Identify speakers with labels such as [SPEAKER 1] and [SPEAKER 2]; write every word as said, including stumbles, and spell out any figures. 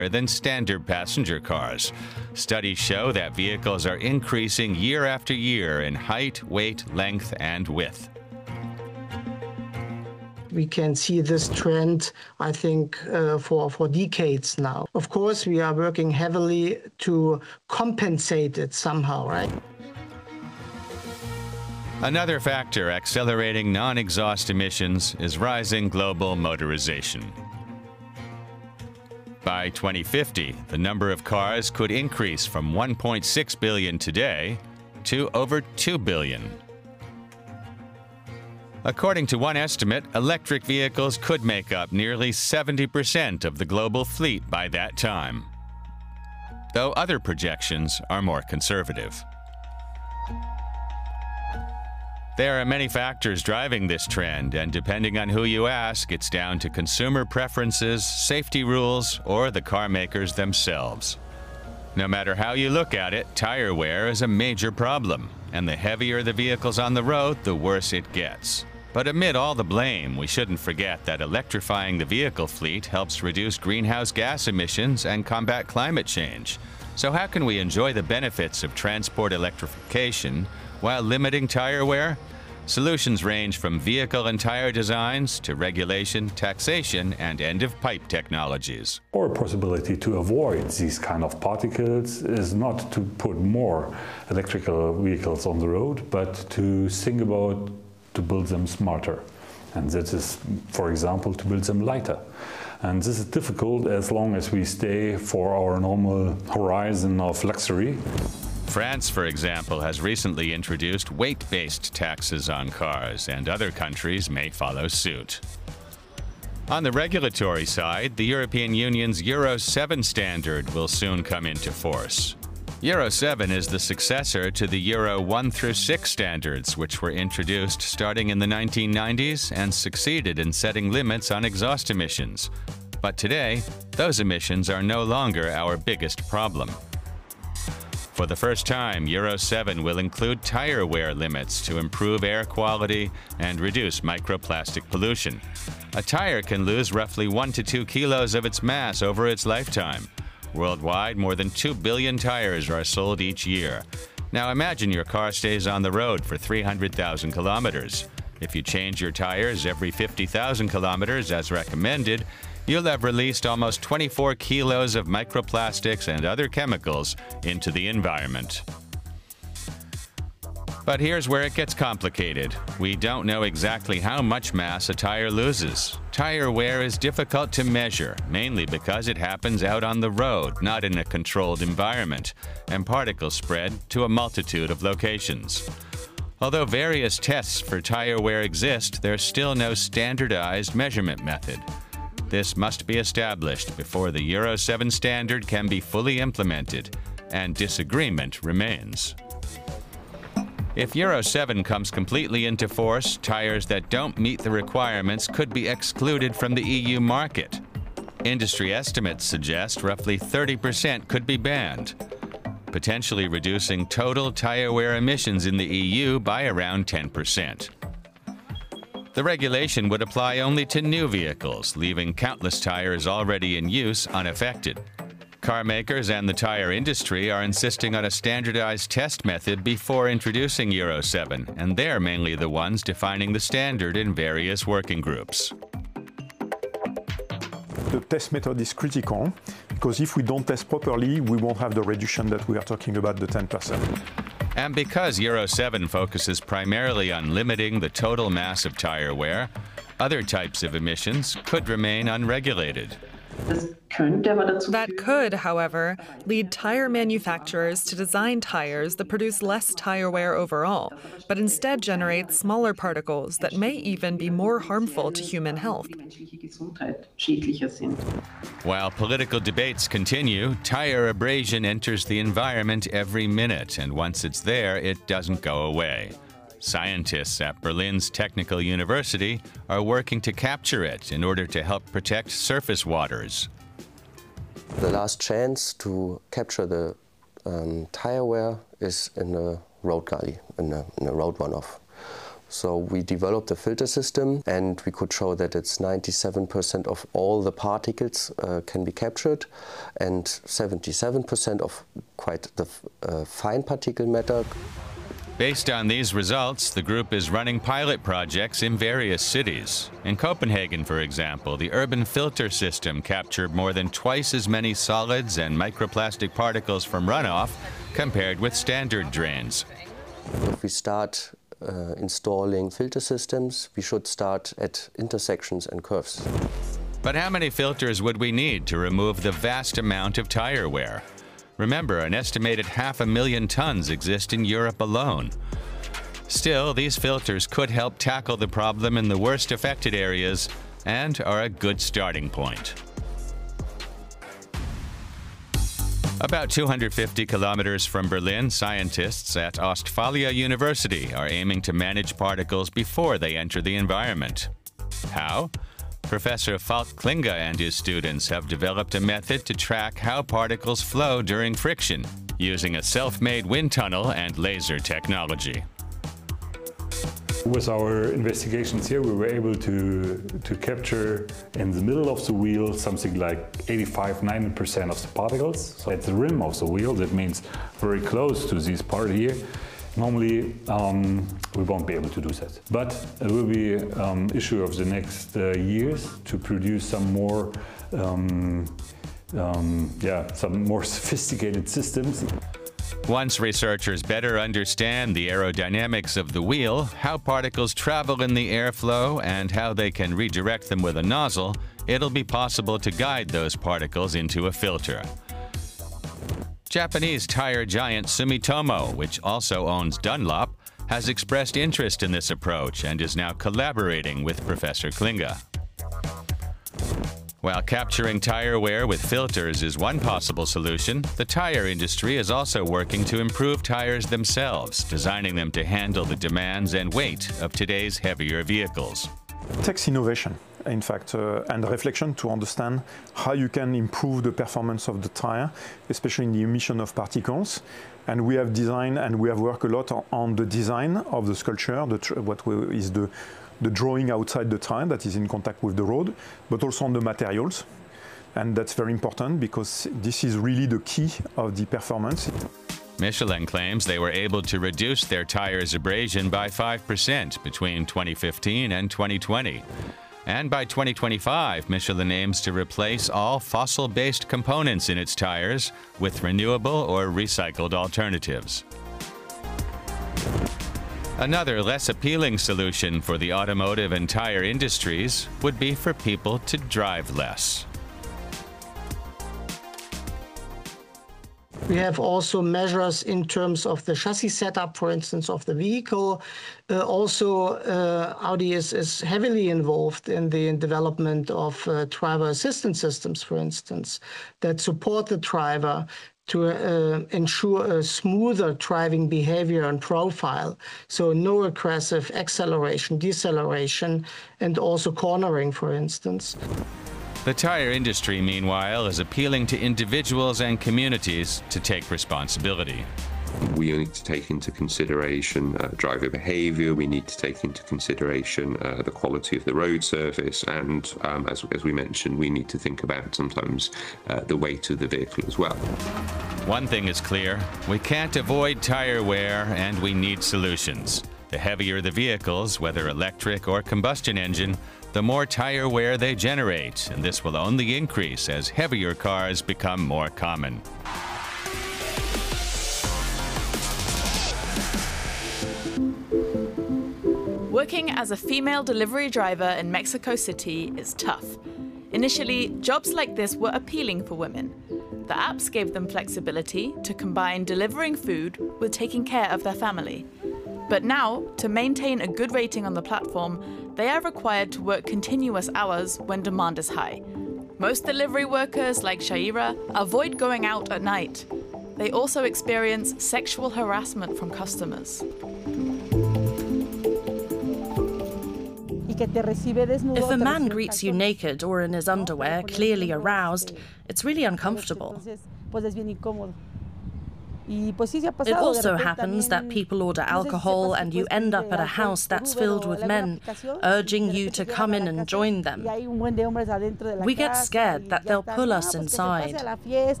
[SPEAKER 1] than standard passenger cars. Studies show that vehicles are increasing year after year in height, weight, length, and width.
[SPEAKER 2] We can see this trend, I think, uh, for, for decades now. Of course, we are working heavily to compensate it somehow, right?
[SPEAKER 1] Another factor accelerating non-exhaust emissions is rising global motorization. By twenty fifty, the number of cars could increase from one point six billion today to over two billion. According to one estimate, electric vehicles could make up nearly seventy percent of the global fleet by that time, though other projections are more conservative. There are many factors driving this trend, and depending on who you ask, it's down to consumer preferences, safety rules, or the car makers themselves. No matter how you look at it, tire wear is a major problem, and the heavier the vehicles on the road, the worse it gets. But amid all the blame, we shouldn't forget that electrifying the vehicle fleet helps reduce greenhouse gas emissions and combat climate change. So how can we enjoy the benefits of transport electrification while limiting tire wear? Solutions range from vehicle and tire designs to regulation, taxation, and end-of-pipe technologies.
[SPEAKER 3] Or a possibility to avoid these kind of particles is not to put more electrical vehicles on the road, but to think about to build them smarter. And that is, for example, to build them lighter. And this is difficult as long as we stay for our normal horizon of luxury.
[SPEAKER 1] France, for example, has recently introduced weight-based taxes on cars, and other countries may follow suit. On the regulatory side, the European Union's Euro seven standard will soon come into force. Euro seven is the successor to the Euro one through six standards, which were introduced starting in the nineteen nineties and succeeded in setting limits on exhaust emissions. But today, those emissions are no longer our biggest problem. For the first time, Euro seven will include tire wear limits to improve air quality and reduce microplastic pollution. A tire can lose roughly one to two kilos of its mass over its lifetime. Worldwide, more than two billion tires are sold each year. Now imagine your car stays on the road for three hundred thousand kilometers. If you change your tires every fifty thousand kilometers as recommended, you'll have released almost twenty-four kilos of microplastics and other chemicals into the environment. But here's where it gets complicated. We don't know exactly how much mass a tire loses. Tire wear is difficult to measure, mainly because it happens out on the road, not in a controlled environment, and particles spread to a multitude of locations. Although various tests for tire wear exist, there's still no standardized measurement method. This must be established before the Euro seven standard can be fully implemented, and disagreement remains. If Euro seven comes completely into force, tires that don't meet the requirements could be excluded from the E U market. Industry estimates suggest roughly thirty percent could be banned, potentially reducing total tire wear emissions in the E U by around ten percent. The regulation would apply only to new vehicles, leaving countless tires already in use unaffected. Car makers and the tire industry are insisting on a standardized test method before introducing Euro seven, and they're mainly the ones defining the standard in various working groups.
[SPEAKER 4] The test method is critical, because if we don't test properly, we won't have the reduction that we are talking about, the ten percent.
[SPEAKER 1] And because Euro seven focuses primarily on limiting the total mass of tire wear, other types of emissions could remain unregulated.
[SPEAKER 5] That could, however, lead tire manufacturers to design tires that produce less tire wear overall, but instead generate smaller particles that may even be more harmful to human health.
[SPEAKER 1] While political debates continue, tire abrasion enters the environment every minute, and once it's there, it doesn't go away. Scientists at Berlin's Technical University are working to capture it in order to help protect surface waters.
[SPEAKER 6] The last chance to capture the um, tire wear is in a road gully, in a, in a road runoff. So we developed a filter system, and we could show that it's ninety-seven percent of all the particles uh, can be captured, and seventy-seven percent of quite the uh, fine particle matter.
[SPEAKER 1] Based on these results, the group is running pilot projects in various cities. In Copenhagen, for example, the urban filter system captured more than twice as many solids and microplastic particles from runoff compared with standard drains.
[SPEAKER 6] If we start uh, installing filter systems, we should start at intersections and curves.
[SPEAKER 1] But how many filters would we need to remove the vast amount of tire wear? Remember, an estimated half a million tons exist in Europe alone. Still, these filters could help tackle the problem in the worst affected areas and are a good starting point. About two hundred fifty kilometers from Berlin, scientists at Ostfalia University are aiming to manage particles before they enter the environment. How? Professor Falk Klinger and his students have developed a method to track how particles flow during friction, using a self-made wind tunnel and laser technology.
[SPEAKER 3] With our investigations here, we were able to, to capture in the middle of the wheel something like eighty-five to ninety percent of the particles. So at the rim of the wheel, that means very close to this part here. Normally, um, we won't be able to do that. But it will be an um, issue of the next uh, years to produce some more, um, um, yeah, some more sophisticated systems.
[SPEAKER 1] Once researchers better understand the aerodynamics of the wheel, how particles travel in the airflow, and how they can redirect them with a nozzle, it'll be possible to guide those particles into a filter. Japanese tire giant Sumitomo, which also owns Dunlop, has expressed interest in this approach and is now collaborating with Professor Klinger. While capturing tire wear with filters is one possible solution, the tire industry is also working to improve tires themselves, designing them to handle the demands and weight of today's heavier vehicles.
[SPEAKER 4] It takes innovation, in fact, uh, and reflection to understand how you can improve the performance of the tire, especially in the emission of particles. And we have designed and we have worked a lot on the design of the sculpture, the tr what we, is the the drawing outside the tire that is in contact with the road, but also on the materials. And that's very important because this is really the key of the performance.
[SPEAKER 1] Michelin claims they were able to reduce their tires' abrasion by five percent between twenty fifteen and twenty twenty. And by twenty twenty-five, Michelin aims to replace all fossil-based components in its tires with renewable or recycled alternatives. Another less appealing solution for the automotive and tire industries would be for people to drive less.
[SPEAKER 2] We have also measures in terms of the chassis setup, for instance, of the vehicle. Uh, also, uh, Audi is, is heavily involved in the development of uh, driver assistance systems, for instance, that support the driver to uh, ensure a smoother driving behavior and profile. So no aggressive acceleration, deceleration, and also cornering, for instance.
[SPEAKER 1] The tire industry, meanwhile, is appealing to individuals and communities to take responsibility.
[SPEAKER 7] We need to take into consideration uh, driver behavior, we need to take into consideration uh, the quality of the road surface, and um, as, as we mentioned, we need to think about sometimes uh, the weight of the vehicle as well.
[SPEAKER 1] One thing is clear, we can't avoid tire wear and we need solutions. The heavier the vehicles, whether electric or combustion engine, the more tire wear they generate, and this will only increase as heavier cars become more common.
[SPEAKER 8] Working as a female delivery driver in Mexico City is tough. Initially, jobs like this were appealing for women. The apps gave them flexibility to combine delivering food with taking care of their family. But now, to maintain a good rating on the platform, they are required to work continuous hours when demand is high. Most delivery workers, like Shaira, avoid going out at night. They also experience sexual harassment from customers.
[SPEAKER 9] If a man greets you naked or in his underwear, clearly aroused, it's really uncomfortable. It also happens that people order alcohol and you end up at a house that's filled with men, urging you to come in and join them. We get scared that they'll pull us inside.